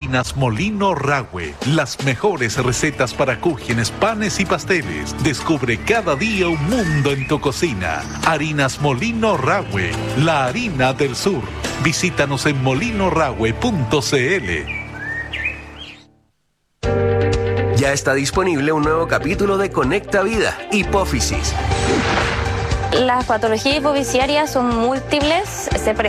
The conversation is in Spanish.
Harinas Molino Rahue, las mejores recetas para cúgenes, panes y pasteles. Descubre cada día un mundo en tu cocina. Harinas Molino Rahue, la harina del sur. Visítanos en molinorahue.cl. Ya está disponible un nuevo capítulo de Conecta Vida, Hipófisis. Las patologías hipofisiarias son múltiples, se